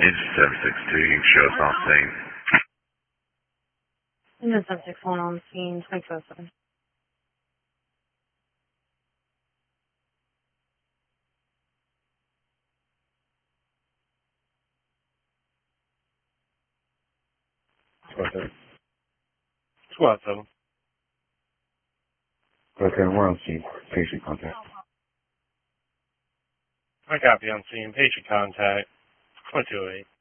Engine 762, you can show us on scene. Engine 761 on scene, 2207. Squad 7. Okay, we're on scene. Patient contact. I copy on scene. Patient contact. 2208.